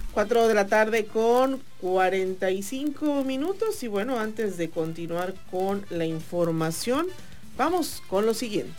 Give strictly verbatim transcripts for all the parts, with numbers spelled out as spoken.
cuatro de la tarde con cuarenta y cinco minutos. Y bueno, antes de continuar con la información, vamos con lo siguiente.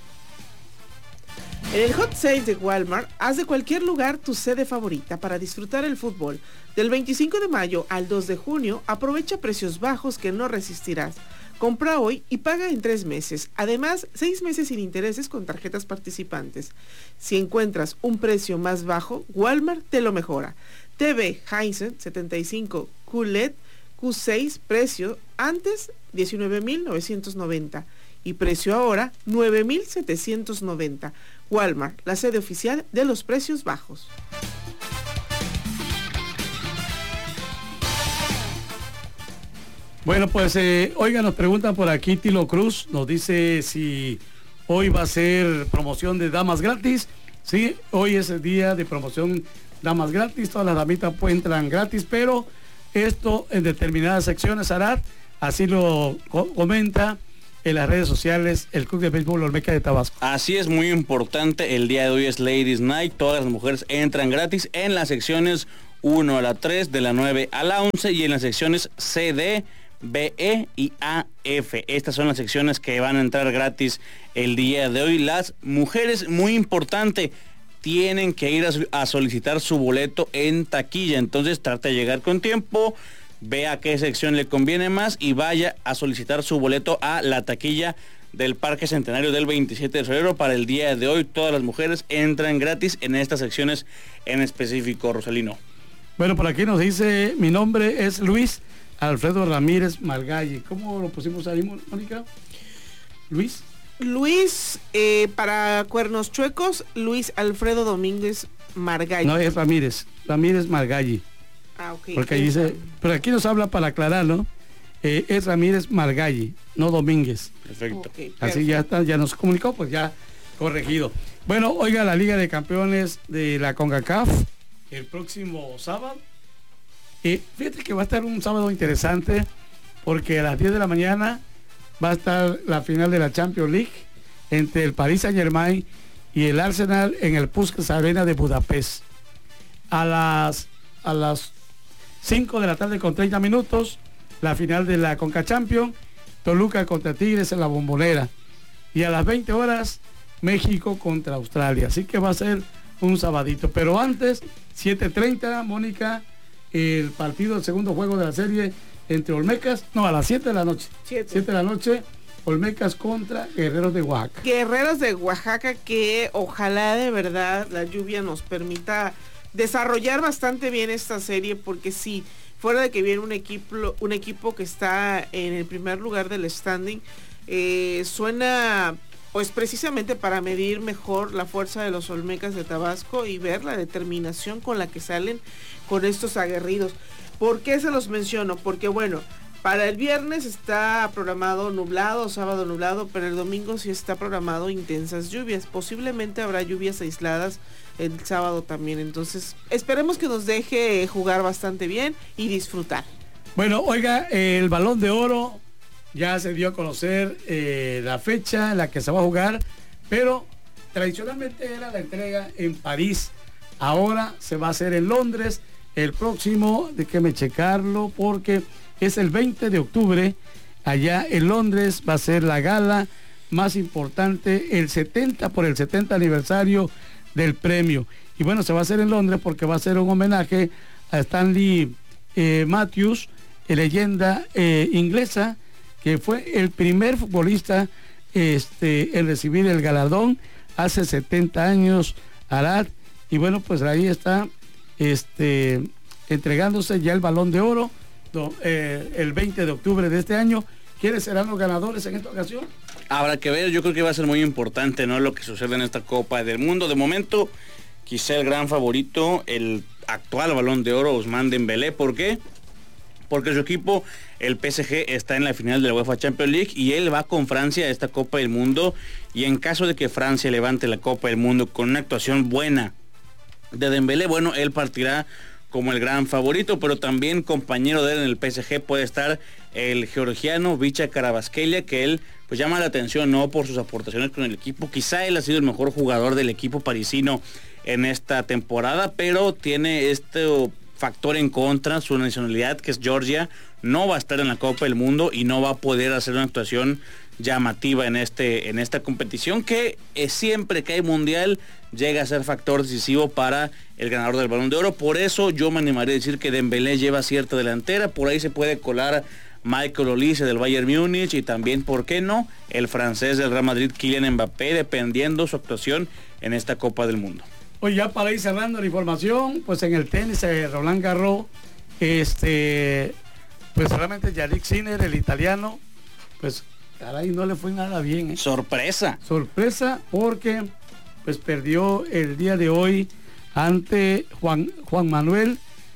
En el Hot Sale de Walmart, haz de cualquier lugar tu sede favorita para disfrutar el fútbol. Del veinticinco de mayo al dos de junio, aprovecha precios bajos que no resistirás. Compra hoy y paga en tres meses. Además, seis meses sin intereses con tarjetas participantes. Si encuentras un precio más bajo, Walmart te lo mejora. T V Hisense setenta y cinco Q L E D Q seis, precio antes diecinueve mil novecientos noventa y precio ahora nueve mil setecientos noventa. Walmart, la sede oficial de los precios bajos. Bueno, pues, eh, oiga, nos preguntan por aquí, Tilo Cruz, nos dice si hoy va a ser promoción de damas gratis. Sí, hoy es el día de promoción damas gratis, todas las damitas pues, entran gratis, pero esto en determinadas secciones, Arad, así lo co- comenta en las redes sociales el Club de Béisbol Olmeca de Tabasco. Así es, muy importante, el día de hoy es Ladies Night, todas las mujeres entran gratis en las secciones uno a la tres, de la nueve a la once y en las secciones C D, B E y A F. Estas son las secciones que van a entrar gratis el día de hoy. Las mujeres, muy importante, tienen que ir a, a solicitar su boleto en taquilla. Entonces trate de llegar con tiempo, vea qué sección le conviene más y vaya a solicitar su boleto a la taquilla del Parque Centenario del veintisiete de febrero. Para el día de hoy todas las mujeres entran gratis en estas secciones en específico, Rosalino. Bueno, por aquí nos dice, mi nombre es Luis Alfredo Ramírez Margalli. ¿Cómo lo pusimos ahí, Mónica? Luis. Luis, eh, para Cuernos Chuecos, Luis Alfredo Domínguez Margalli. No, es Ramírez, Ramírez Margalli. Ah, ok. Porque ahí dice, pero aquí nos habla para aclararlo, eh, es Ramírez Margalli, no Domínguez. Perfecto. Okay, Así ya está, ya nos comunicó, pues ya corregido. Bueno, oiga, la Liga de Campeones de la CONCACAF, el próximo sábado. Eh, fíjate que va a estar un sábado interesante, porque a las diez de la mañana va a estar la final de la Champions League entre el Paris Saint-Germain y el Arsenal en el Puskás Arena de Budapest. A las, a las cinco de la tarde con treinta minutos, la final de la Conca Champions, Toluca contra Tigres en la Bombonera. Y a las veinte horas, México contra Australia. Así que va a ser un sabadito. Pero antes, siete treinta, Mónica, el partido, el segundo juego de la serie entre Olmecas, no, a las siete de la noche. siete de la noche, Olmecas contra Guerreros de Oaxaca. Guerreros de Oaxaca, que ojalá de verdad la lluvia nos permita desarrollar bastante bien esta serie, porque sí, fuera de que viene un equipo, un equipo que está en el primer lugar del standing, eh, suena pues precisamente para medir mejor la fuerza de los Olmecas de Tabasco y ver la determinación con la que salen con estos aguerridos. ¿Por qué se los menciono? Porque bueno, para el viernes está programado nublado, sábado nublado, pero el domingo sí está programado intensas lluvias. Posiblemente habrá lluvias aisladas el sábado también. Entonces, esperemos que nos deje jugar bastante bien y disfrutar. Bueno, oiga, el Balón de Oro ya se dio a conocer eh, la fecha en la que se va a jugar, pero tradicionalmente era la entrega en París. Ahora se va a hacer en Londres. El próximo, déjeme checarlo, porque es el veinte de octubre, allá en Londres va a ser la gala más importante, el setenta por el setenta aniversario del premio. Y bueno, se va a hacer en Londres porque va a ser un homenaje a Stanley eh, Matthews, eh, leyenda eh, inglesa, que fue el primer futbolista este, en recibir el galardón hace setenta años, Arad. Y bueno, pues ahí está este, entregándose ya el Balón de Oro do, eh, el veinte de octubre de este año. ¿Quiénes serán los ganadores en esta ocasión? Habrá que ver, yo creo que va a ser muy importante, ¿no?, lo que sucede en esta Copa del Mundo. De momento, quizá el gran favorito, el actual Balón de Oro, Ousmane Dembélé. ¿Por qué? Porque su equipo, el P S G, está en la final de la UEFA Champions League y él va con Francia a esta Copa del Mundo. Y en caso de que Francia levante la Copa del Mundo con una actuación buena de Dembélé, bueno, él partirá como el gran favorito, pero también compañero de él en el P S G puede estar el georgiano Vicha Kvaratskhelia, que él pues llama la atención, no por sus aportaciones con el equipo, quizá él ha sido el mejor jugador del equipo parisino en esta temporada, pero tiene este factor en contra, su nacionalidad, que es Georgia, no va a estar en la Copa del Mundo y no va a poder hacer una actuación llamativa en este en esta competición, que eh, siempre que hay mundial llega a ser factor decisivo para el ganador del Balón de Oro. Por eso yo me animaría a decir que Dembélé lleva cierta delantera, por ahí se puede colar Michael Olise del Bayern Múnich y también, ¿por qué no?, el francés del Real Madrid, Kylian Mbappé, dependiendo su actuación en esta Copa del Mundo. Oye, ya para ir cerrando la información, pues en el tenis, eh, Roland Garros, este, pues realmente Yannick Sinner, el italiano, pues caray, no le fue nada bien. ¿eh? Sorpresa. Sorpresa porque pues perdió el día de hoy ante Juan, Juan Manuel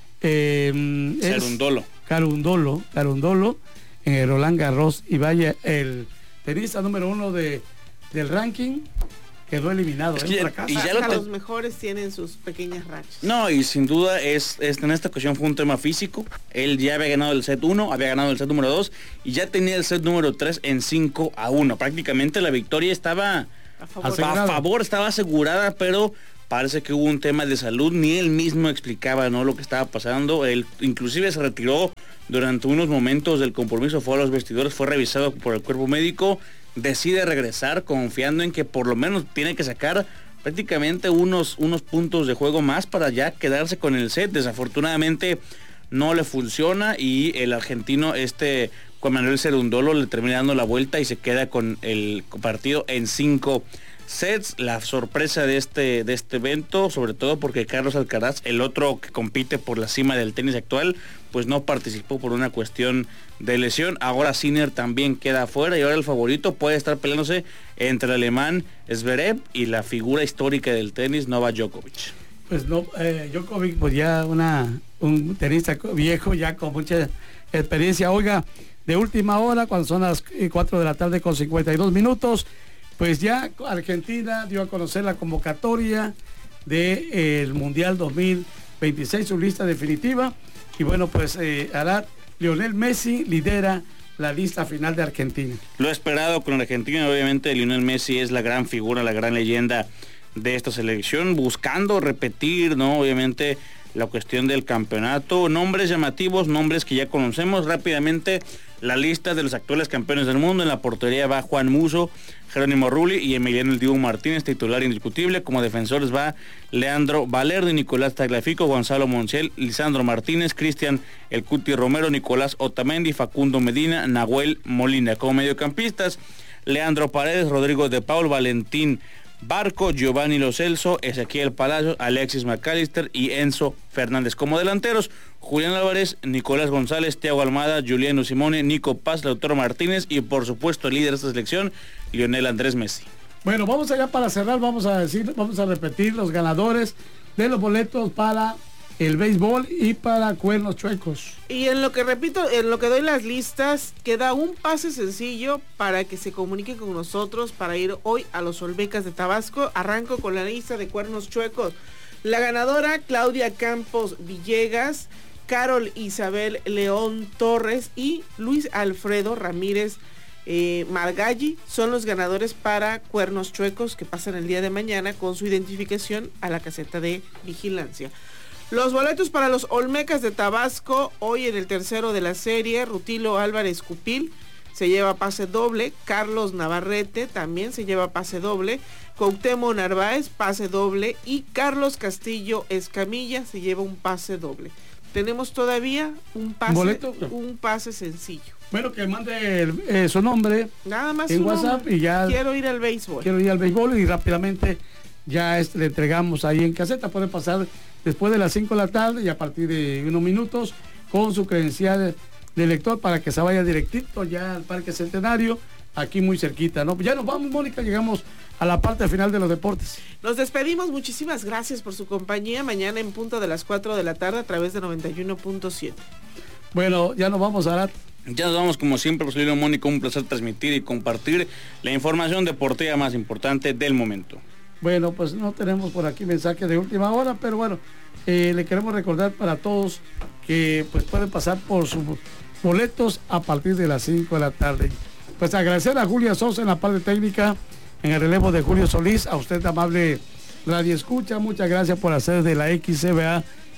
eh, Cerundolo. Carundolo, Carundolo en el Roland Garros, y vaya, el tenista número uno de, del ranking quedó eliminado. Es ¿eh? que, fracaso. y ya Hasta lo te... los mejores tienen sus pequeñas rachas. No, y sin duda es, es en esta ocasión fue un tema físico. Él ya había ganado el set uno, había ganado el set número dos y ya tenía el set número tres en cinco a uno. Prácticamente la victoria estaba A favor. a favor, estaba asegurada, pero parece que hubo un tema de salud. Ni él mismo explicaba, ¿no?, lo que estaba pasando. Él inclusive se retiró durante unos momentos del compromiso, fue a los vestidores, fue revisado por el cuerpo médico, decide regresar confiando en que por lo menos tiene que sacar prácticamente unos, unos puntos de juego más para ya quedarse con el set. Desafortunadamente no le funciona y el argentino este Juan Manuel Cerundolo le termina dando la vuelta y se queda con el partido en cinco sets. La sorpresa de este, de este evento, sobre todo porque Carlos Alcaraz, el otro que compite por la cima del tenis actual, pues no participó por una cuestión de lesión. Ahora Sinner también queda afuera y ahora el favorito puede estar peleándose entre el alemán Zverev y la figura histórica del tenis, Novak Djokovic. Pues no, eh, Djokovic, pues ya una, un tenista viejo, ya con mucha experiencia. Oiga, de última hora, cuando son las cuatro de la tarde con cincuenta y dos minutos, pues ya Argentina dio a conocer la convocatoria del eh, Mundial dos mil veintiséis, su lista definitiva. Y bueno, pues eh, Arad, Lionel Messi lidera la lista final de Argentina. Lo esperado con Argentina, obviamente Lionel Messi es la gran figura, la gran leyenda de esta selección, buscando repetir, ¿no?, obviamente la cuestión del campeonato. Nombres llamativos, nombres que ya conocemos rápidamente. La lista de los actuales campeones del mundo: en la portería va Juan Musso, Jerónimo Rulli y Emiliano El Dibu Martínez, titular indiscutible. Como defensores va Leandro Valerdi, Nicolás Tagliafico, Gonzalo Montiel, Lisandro Martínez, Cristian El Cuti Romero, Nicolás Otamendi, Facundo Medina, Nahuel Molina. Como mediocampistas, Leandro Paredes, Rodrigo de Paul, Valentín Barco, Giovanni Lo Celso, Ezequiel Palacios, Alexis McAllister y Enzo Fernández. Como delanteros, Julián Álvarez, Nicolás González, Thiago Almada, Giuliano Simone, Nico Paz, Lautaro Martínez y por supuesto el líder de esta selección, Lionel Andrés Messi. Bueno, vamos allá para cerrar, vamos a decir, vamos a repetir los ganadores de los boletos para el béisbol y para Cuernos Chuecos. Y en lo que repito, en lo que doy las listas, queda un pase sencillo para que se comuniquen con nosotros para ir hoy a los Olmecas de Tabasco. Arranco con la lista de Cuernos Chuecos. La ganadora, Claudia Campos Villegas, Carol Isabel León Torres y Luis Alfredo Ramírez eh, Margalli son los ganadores para Cuernos Chuecos, que pasan el día de mañana con su identificación a la caseta de vigilancia. Los boletos para los Olmecas de Tabasco, hoy en el tercero de la serie, Rutilo Álvarez Cupil se lleva pase doble, Carlos Navarrete también se lleva pase doble, Cuauhtémoc Narváez pase doble y Carlos Castillo Escamilla se lleva un pase doble. Tenemos todavía un pase, ¿Boleto? un pase sencillo. Bueno, que mande el, eh, su nombre Nada más en su WhatsApp nombre. y ya Quiero ir al béisbol. quiero ir al béisbol y rápidamente ya este, le entregamos ahí en caseta. Puede pasar después de las cinco de la tarde y a partir de unos minutos con su credencial de lector para que se vaya directito ya al Parque Centenario, aquí muy cerquita, ¿no? Ya nos vamos, Mónica, llegamos a la parte final de los deportes. Nos despedimos, muchísimas gracias por su compañía. Mañana en punto de las cuatro de la tarde a través de noventa y uno punto siete. Bueno, ya nos vamos a dar. Ya nos vamos como siempre, José Luis Mónica, un placer transmitir y compartir la información deportiva más importante del momento. Bueno, pues no tenemos por aquí mensajes de última hora, pero bueno, eh, le queremos recordar para todos que pues pueden pasar por sus boletos a partir de las cinco de la tarde. Pues agradecer a Julia Sosa en la parte técnica, en el relevo de Julio Solís, a usted amable radio escucha, muchas gracias por hacer de la X C B A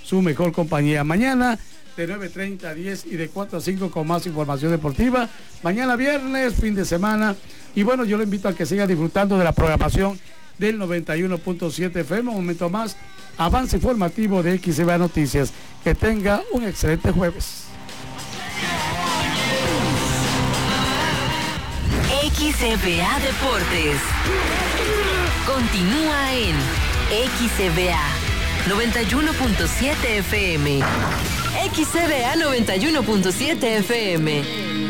su mejor compañía. Mañana de nueve treinta a diez y de cuatro a cinco con más información deportiva. Mañana viernes, fin de semana. Y bueno, yo lo invito a que siga disfrutando de la programación del noventa y uno punto siete F M. Un momento más, avance informativo de X C B A Noticias. Que tenga un excelente jueves. X C B A Deportes continúa en X C B A noventa y uno punto siete F M. X C B A noventa y uno punto siete F M.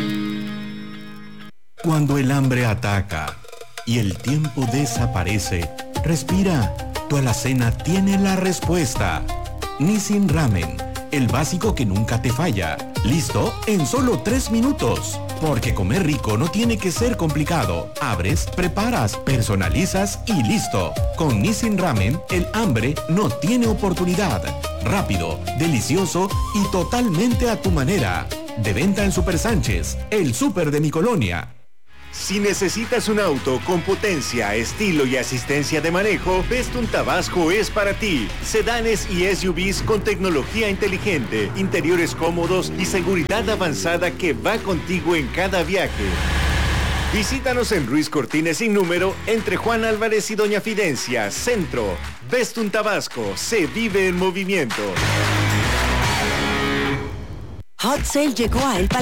Cuando el hambre ataca y el tiempo desaparece, respira. Tu alacena tiene la respuesta. Nissin Ramen, el básico que nunca te falla. Listo en solo tres minutos. Porque comer rico no tiene que ser complicado. Abres, preparas, personalizas y listo. Con Nissin Ramen, el hambre no tiene oportunidad. Rápido, delicioso y totalmente a tu manera. De venta en Super Sánchez, el súper de mi colonia. Si necesitas un auto con potencia, estilo y asistencia de manejo, Vestun Tabasco es para ti. Sedanes y S U Vs con tecnología inteligente, interiores cómodos y seguridad avanzada que va contigo en cada viaje. Visítanos en Ruiz Cortines sin número, entre Juan Álvarez y Doña Fidencia, Centro. Vestun Tabasco, se vive en movimiento. Hot Sale llegó a El